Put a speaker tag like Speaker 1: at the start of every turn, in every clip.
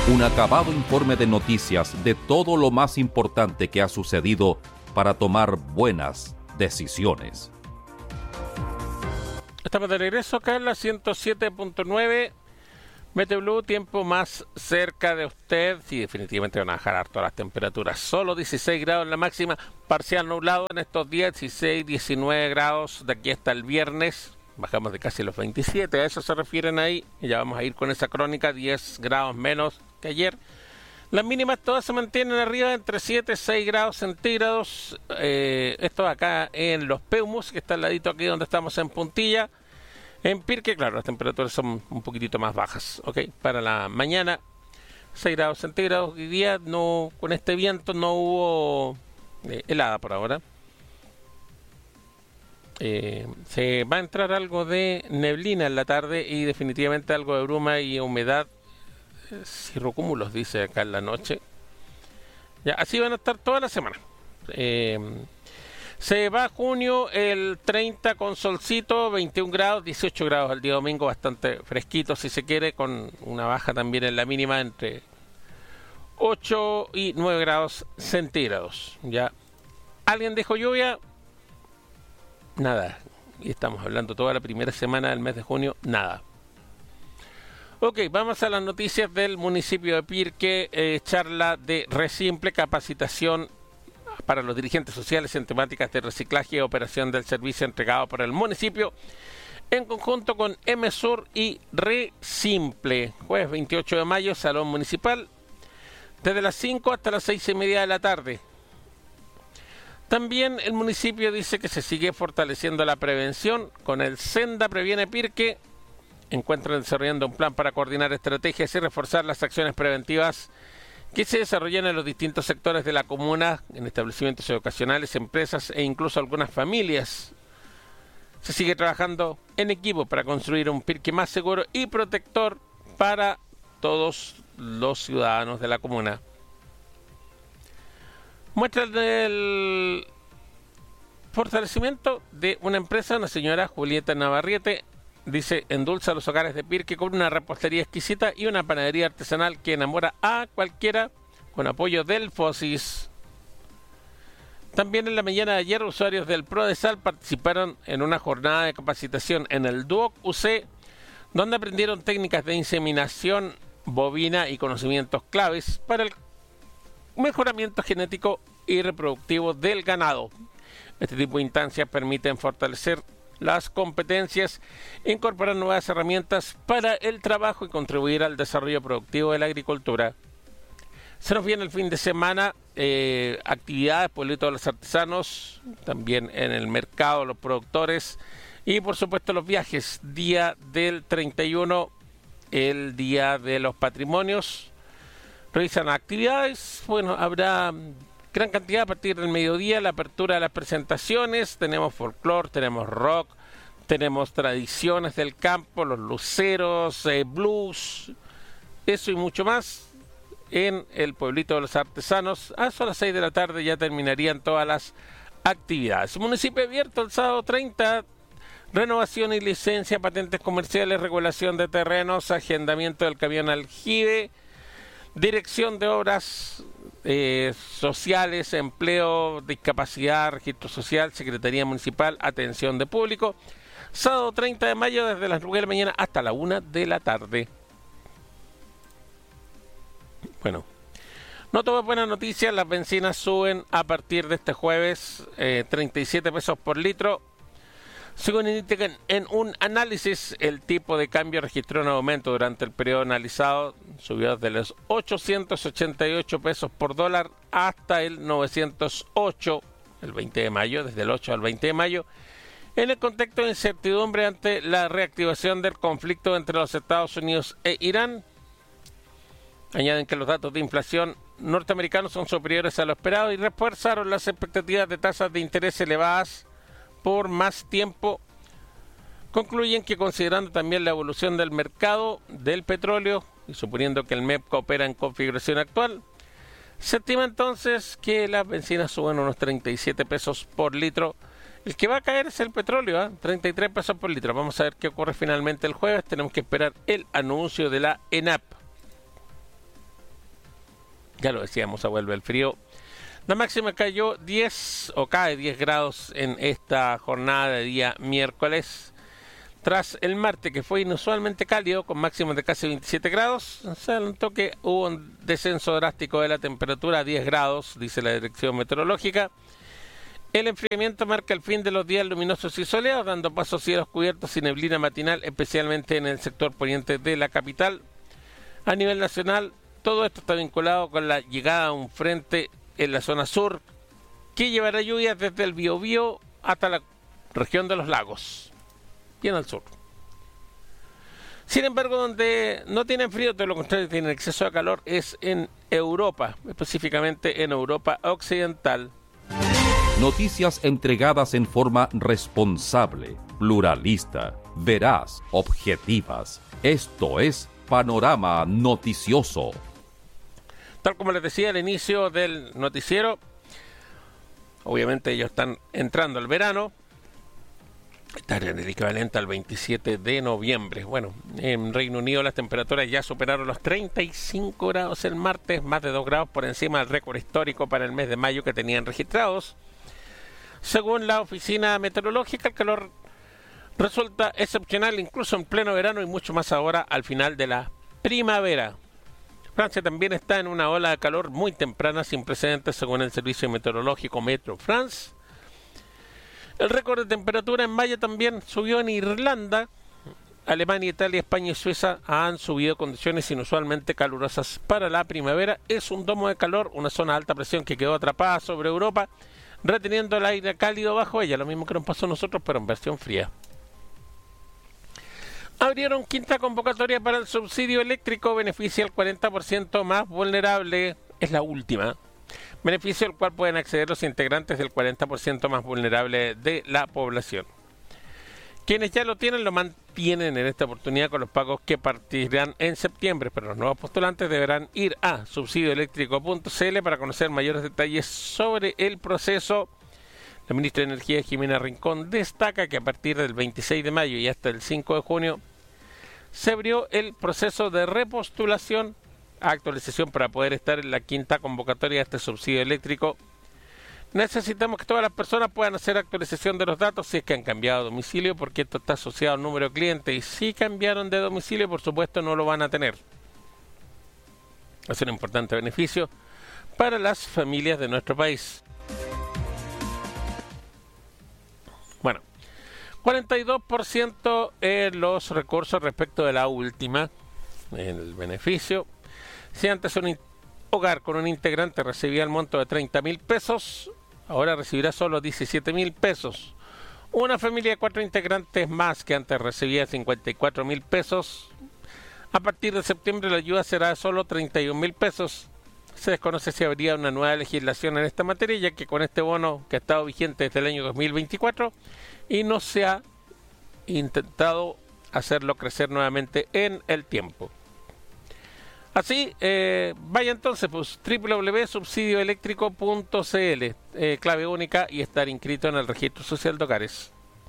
Speaker 1: Un acabado informe de noticias de todo lo más importante que ha sucedido para tomar buenas decisiones.
Speaker 2: Estamos de regreso acá en la 107.9 Mete Blue, tiempo más cerca de usted. Sí, definitivamente van a bajar harto las temperaturas. Solo 16 grados en la máxima, parcial nublado en estos días, 16, 19 grados de aquí hasta el viernes. Bajamos de casi los 27, a eso se refieren ahí. Y ya vamos a ir con esa crónica, 10 grados menos que ayer. Las mínimas todas se mantienen arriba entre 7 y 6 grados centígrados. Esto acá en Los Peumus, que está al ladito aquí donde estamos en Puntilla. En Pirque, claro, las temperaturas son un poquitito más bajas, ¿ok? Para la mañana, 6 grados centígrados. Hoy día, no, con este viento no hubo helada por ahora. Se va a entrar algo de neblina en la tarde y definitivamente algo de bruma y humedad. Cirrocúmulos, dice acá en la noche. Ya, así van a estar toda la semana. Se va junio el 30 con solcito, 21 grados, 18 grados el día domingo, bastante fresquito si se quiere, con una baja también en la mínima entre 8 y 9 grados centígrados. Ya. ¿Alguien dijo lluvia? Nada. Y estamos hablando toda la primera semana del mes de junio, nada. Ok, vamos a las noticias del municipio de Pirque. Charla de Resimple, capacitación para los dirigentes sociales en temáticas de reciclaje y operación del servicio entregado por el municipio en conjunto con MSUR y Resimple. Jueves 28 de mayo, Salón Municipal, desde las 5 hasta las 6:30 de la tarde. También el municipio dice que se sigue fortaleciendo la prevención con el Senda Previene Pirque. Encuentran desarrollando un plan para coordinar estrategias y reforzar las acciones preventivas que se desarrollan en los distintos sectores de la comuna, en establecimientos educacionales, empresas e incluso algunas familias. Se sigue trabajando en equipo para construir un Pirque más seguro y protector para todos los ciudadanos de la comuna. Muestra del fortalecimiento de una empresa, una señora Julieta Navarrete, dice, endulza los hogares de Pirque con una repostería exquisita y una panadería artesanal que enamora a cualquiera, con apoyo del FOSIS. También en la mañana de ayer, usuarios del Prodesal participaron en una jornada de capacitación en el DUOC UC, donde aprendieron técnicas de inseminación bovina y conocimientos claves para el mejoramiento genético y reproductivo del ganado. Este tipo de instancias permiten fortalecer las competencias, incorporar nuevas herramientas para el trabajo y contribuir al desarrollo productivo de la agricultura. Se nos viene el fin de semana, actividades, pueblito de los artesanos, también en el mercado, los productores y por supuesto los viajes. Día del 31, el día de los patrimonios. Revisan actividades, bueno, habrá gran cantidad a partir del mediodía, la apertura de las presentaciones, tenemos folclore, tenemos rock, tenemos tradiciones del campo, los luceros, blues, eso y mucho más en el pueblito de los artesanos. A las 6 de la tarde ya terminarían todas las actividades. Municipio abierto el sábado 30, renovación y licencia, patentes comerciales, regulación de terrenos, agendamiento del camión aljibe, dirección de obras sociales, empleo, discapacidad, registro social, Secretaría Municipal, atención de público. Sábado 30 de mayo desde las 9 de la mañana hasta la 1 de la tarde. Bueno, no todo es buena noticia, las bencinas suben a partir de este jueves 37 pesos por litro. Según indican en un análisis, el tipo de cambio registró un aumento durante el periodo analizado, subió desde los 888 pesos por dólar hasta el 908 el 20 de mayo, desde el 8 al 20 de mayo, en el contexto de incertidumbre ante la reactivación del conflicto entre los Estados Unidos e Irán. Añaden que los datos de inflación norteamericanos son superiores a lo esperado y refuerzaron las expectativas de tasas de interés elevadas por más tiempo. Concluyen que, considerando también la evolución del mercado del petróleo y suponiendo que el MEPCO opera en configuración actual, se estima entonces que las bencinas suben unos 37 pesos por litro. El que va a caer es el petróleo, 33 pesos por litro. Vamos a ver qué ocurre finalmente el jueves. Tenemos que esperar el anuncio de la ENAP. Ya lo decíamos, vuelve el frío. La máxima cayó 10 o cae 10 grados en esta jornada de día miércoles. Tras el martes, que fue inusualmente cálido, con máximos de casi 27 grados, se notó que hubo un descenso drástico de la temperatura a 10 grados, dice la Dirección Meteorológica. El enfriamiento marca el fin de los días luminosos y soleados, dando paso a cielos cubiertos y neblina matinal, especialmente en el sector poniente de la capital. A nivel nacional, todo esto está vinculado con la llegada a un frente en la zona sur, que llevará lluvias desde el Biobío hasta la región de los lagos, bien al sur. Sin embargo, donde no tienen frío, todo lo contrario, tienen exceso de calor, es en Europa, específicamente en Europa Occidental.
Speaker 1: Noticias entregadas en forma responsable, pluralista, veraz, objetivas. Esto es Panorama Noticioso.
Speaker 2: Tal como les decía al inicio del noticiero, obviamente ellos están entrando al verano. Están en el equivalente al 27 de noviembre. Bueno, en Reino Unido las temperaturas ya superaron los 35 grados el martes, más de 2 grados por encima del récord histórico para el mes de mayo que tenían registrados. Según la oficina meteorológica, el calor resulta excepcional incluso en pleno verano y mucho más ahora al final de la primavera. Francia también está en una ola de calor muy temprana sin precedentes según el servicio meteorológico Meteo France. El récord de temperatura en mayo también subió en Irlanda. Alemania, Italia, España y Suiza han subido condiciones inusualmente calurosas para la primavera. Es un domo de calor, una zona de alta presión que quedó atrapada sobre Europa, reteniendo el aire cálido bajo ella, lo mismo que nos pasó a nosotros, pero en versión fría. Abrieron quinta convocatoria para el subsidio eléctrico, beneficia al 40% más vulnerable, es la última. Beneficio al cual pueden acceder los integrantes del 40% más vulnerable de la población. Quienes ya lo tienen lo mantienen en esta oportunidad con los pagos que partirán en septiembre, pero los nuevos postulantes deberán ir a subsidioeléctrico.cl para conocer mayores detalles sobre el proceso. La ministra de Energía, Jimena Rincón, destaca que a partir del 26 de mayo y hasta el 5 de junio se abrió el proceso de repostulación a actualización para poder estar en la quinta convocatoria de este subsidio eléctrico. Necesitamos que todas las personas puedan hacer actualización de los datos si es que han cambiado de domicilio, porque esto está asociado al número de clientes, y si cambiaron de domicilio, por supuesto, no lo van a tener. Es un importante beneficio para las familias de nuestro país. Bueno, 42% en los recursos respecto de la última, el beneficio. Si antes un hogar con un integrante recibía el monto de 30.000 pesos, ahora recibirá solo 17.000 pesos. Una familia de 4 integrantes más que antes recibía 54.000 pesos, a partir de septiembre la ayuda será de solo 31.000 pesos. Se desconoce si habría una nueva legislación en esta materia, ya que con este bono que ha estado vigente desde el año 2024 y no se ha intentado hacerlo crecer nuevamente en el tiempo. Así, vaya entonces, pues www.subsidioeléctrico.cl, clave única y estar inscrito en el registro social de hogares.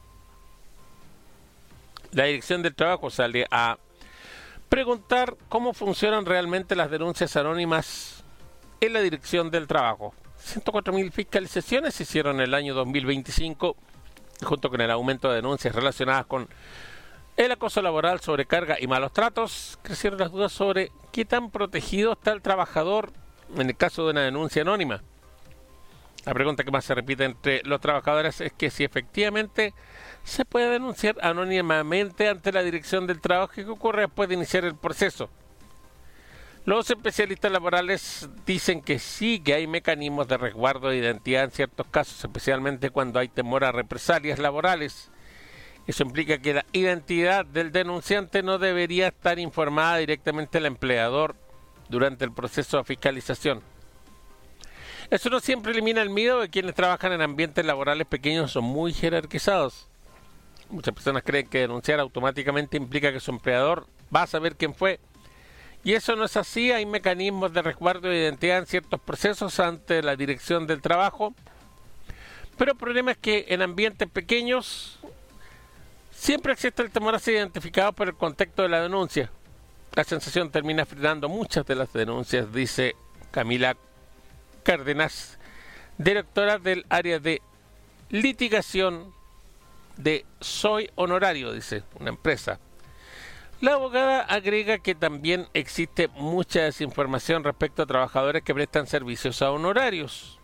Speaker 2: La Dirección del Trabajo sale a preguntar cómo funcionan realmente las denuncias anónimas en la Dirección del Trabajo. 104.000 fiscalizaciones se hicieron en el año 2025, junto con el aumento de denuncias relacionadas con el acoso laboral, sobrecarga y malos tratos. Crecieron las dudas sobre qué tan protegido está el trabajador en el caso de una denuncia anónima. La pregunta que más se repite entre los trabajadores es que si efectivamente se puede denunciar anónimamente ante la Dirección del Trabajo y qué ocurre después de iniciar el proceso. Los especialistas laborales dicen que sí, que hay mecanismos de resguardo de identidad en ciertos casos, especialmente cuando hay temor a represalias laborales. Eso implica que la identidad del denunciante no debería estar informada directamente al empleador durante el proceso de fiscalización. Eso no siempre elimina el miedo de quienes trabajan en ambientes laborales pequeños o muy jerarquizados. Muchas personas creen que denunciar automáticamente implica que su empleador va a saber quién fue. Y eso no es así. Hay mecanismos de resguardo de identidad en ciertos procesos ante la Dirección del Trabajo. Pero el problema es que en ambientes pequeños siempre existe el temor a ser identificado por el contexto de la denuncia. La sensación termina frenando muchas de las denuncias, dice Camila Cárdenas, directora del área de litigación de Soy Honorario, dice, una empresa. La abogada agrega que también existe mucha desinformación respecto a trabajadores que prestan servicios a honorarios.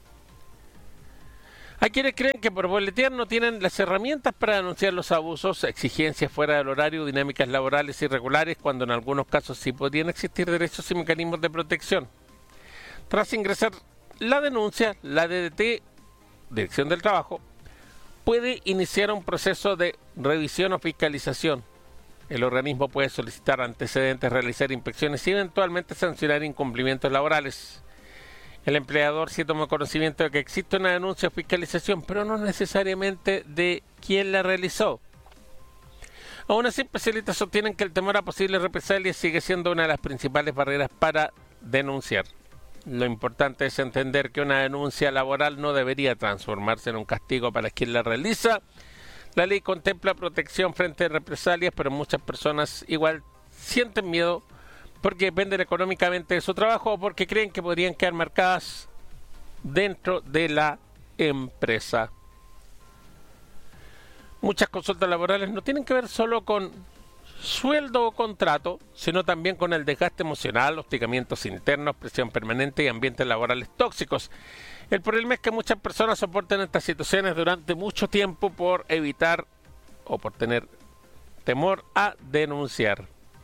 Speaker 2: Hay quienes creen que por boletear no tienen las herramientas para denunciar los abusos, exigencias fuera del horario, dinámicas laborales irregulares, cuando en algunos casos sí podrían existir derechos y mecanismos de protección. Tras ingresar la denuncia, la DDT, Dirección del Trabajo, puede iniciar un proceso de revisión o fiscalización. El organismo puede solicitar antecedentes, realizar inspecciones y eventualmente sancionar incumplimientos laborales. El empleador sí toma conocimiento de que existe una denuncia o fiscalización, pero no necesariamente de quién la realizó. Aún así, especialistas sostienen que el temor a posibles represalias sigue siendo una de las principales barreras para denunciar. Lo importante es entender que una denuncia laboral no debería transformarse en un castigo para quien la realiza. La ley contempla protección frente a represalias, pero muchas personas igual sienten miedo porque dependen económicamente de su trabajo o porque creen que podrían quedar marcadas dentro de la empresa. Muchas consultas laborales no tienen que ver solo con sueldo o contrato, sino también con el desgaste emocional, hostigamientos internos, presión permanente y ambientes laborales tóxicos. El problema es que muchas personas soportan estas situaciones durante mucho tiempo por evitar o por tener temor a denunciar.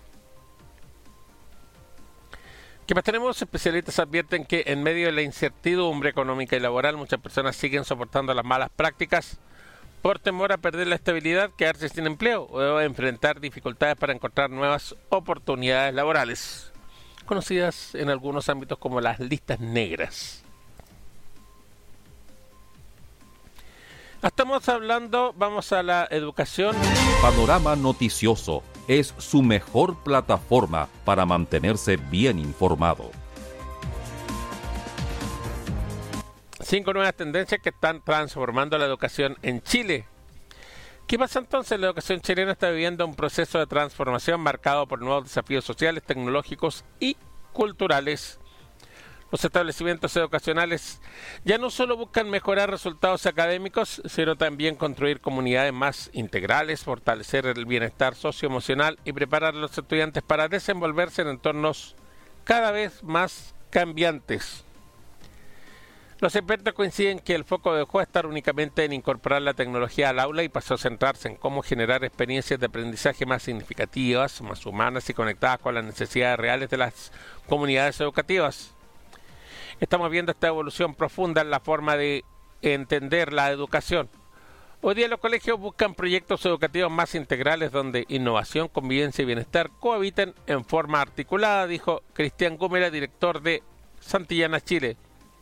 Speaker 2: ¿Qué más tenemos? Especialistas advierten que en medio de la incertidumbre económica y laboral, muchas personas siguen soportando las malas prácticas por temor a perder la estabilidad, quedarse sin empleo o enfrentar dificultades para encontrar nuevas oportunidades laborales, conocidas en algunos ámbitos como las listas negras. Estamos hablando, vamos a la educación.
Speaker 1: Panorama Noticioso es su mejor plataforma para mantenerse bien informado.
Speaker 2: 5 nuevas tendencias que están transformando la educación en Chile. ¿Qué pasa entonces? La educación chilena está viviendo un proceso de transformación marcado por nuevos desafíos sociales, tecnológicos y culturales. Los establecimientos educacionales ya no solo buscan mejorar resultados académicos, sino también construir comunidades más integrales, fortalecer el bienestar socioemocional y preparar a los estudiantes para desenvolverse en entornos cada vez más cambiantes. Los expertos coinciden que el foco dejó de estar únicamente en incorporar la tecnología al aula y pasó a centrarse en cómo generar experiencias de aprendizaje más significativas, más humanas y conectadas con las necesidades reales de las comunidades educativas. Estamos viendo esta evolución profunda en la forma de entender la educación. Hoy día los colegios buscan proyectos educativos más integrales donde innovación, convivencia y bienestar cohabiten en forma articulada, dijo Cristian Gómez, director de Santillana, Chile.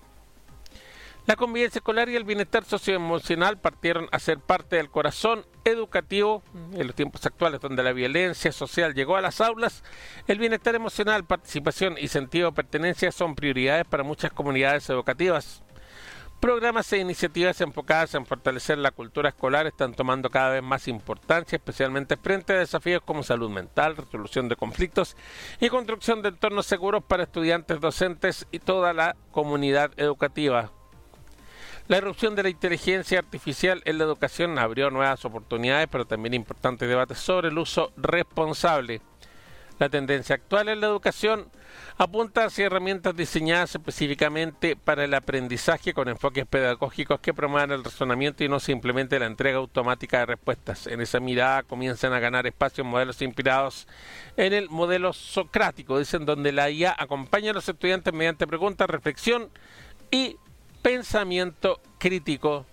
Speaker 2: La convivencia escolar y el bienestar socioemocional partieron a ser parte del corazón educativo en los tiempos actuales, donde la violencia social llegó a las aulas. El bienestar emocional, participación y sentido de pertenencia son prioridades para muchas comunidades educativas. Programas e iniciativas enfocadas en fortalecer la cultura escolar están tomando cada vez más importancia, especialmente frente a desafíos como salud mental, resolución de conflictos y construcción de entornos seguros para estudiantes, docentes y toda la comunidad educativa. La irrupción de la inteligencia artificial en la educación abrió nuevas oportunidades, pero también importantes debates sobre el uso responsable. La tendencia actual en la educación apunta hacia herramientas diseñadas específicamente para el aprendizaje con enfoques pedagógicos que promuevan el razonamiento y no simplemente la entrega automática de respuestas. En esa mirada comienzan a ganar espacio modelos inspirados en el modelo socrático, dicen, donde la IA acompaña a los estudiantes mediante preguntas, reflexión y pensamiento crítico.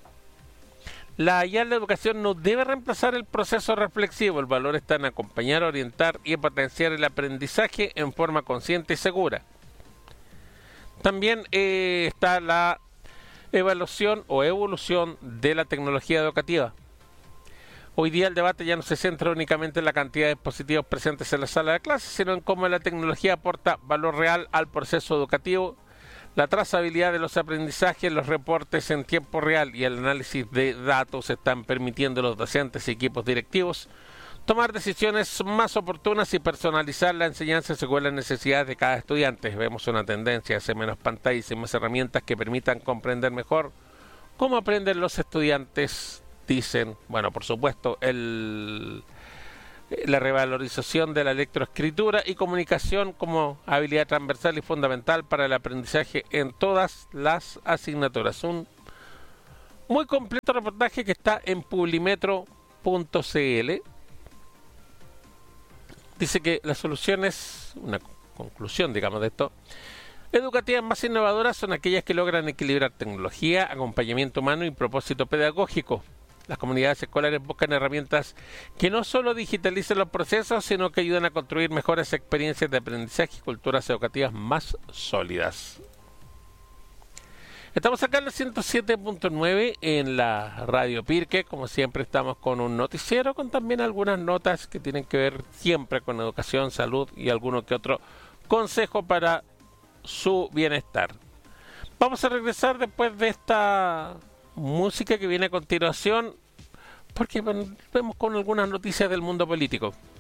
Speaker 2: La IA en la educación no debe reemplazar el proceso reflexivo. El valor está en acompañar, orientar y potenciar el aprendizaje en forma consciente y segura. También está la evaluación o evolución de la tecnología educativa. Hoy día el debate ya no se centra únicamente en la cantidad de dispositivos presentes en la sala de clases, sino en cómo la tecnología aporta valor real al proceso educativo. La trazabilidad de los aprendizajes, los reportes en tiempo real y el análisis de datos están permitiendo a los docentes y equipos directivos tomar decisiones más oportunas y personalizar la enseñanza según las necesidades de cada estudiante. Vemos una tendencia hacia menos pantallas y más herramientas que permitan comprender mejor cómo aprenden los estudiantes, dicen. Bueno, por supuesto, la revalorización de la lectoescritura y comunicación como habilidad transversal y fundamental para el aprendizaje en todas las asignaturas. Un muy completo reportaje que está en publimetro.cl. Dice que la solución es una conclusión, digamos, de esto. Educativas más innovadoras son aquellas que logran equilibrar tecnología, acompañamiento humano y propósito pedagógico. Las comunidades escolares buscan herramientas que no solo digitalicen los procesos, sino que ayudan a construir mejores experiencias de aprendizaje y culturas educativas más sólidas. Estamos acá en la 107.9 en la Radio Pirque. Como siempre estamos con un noticiero con también algunas notas que tienen que ver siempre con educación, salud y alguno que otro consejo para su bienestar. Vamos a regresar después de esta música que viene a continuación porque vemos con algunas noticias del mundo político.